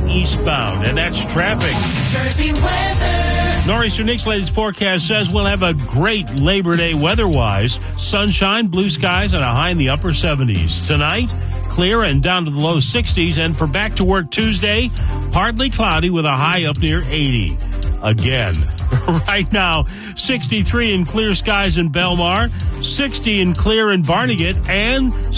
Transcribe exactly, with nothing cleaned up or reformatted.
eastbound, and that's traffic. Jersey weather. Nor'easter Nick's latest forecast says we'll have a great Labor Day weather-wise. Sunshine, blue skies, and a high in the upper seventies. Tonight, clear and down to the low sixties. And for back to work Tuesday, partly cloudy with a high up near eighty. Again. Right now, sixty-three in clear skies in Belmar, sixty in clear in Barnegat, and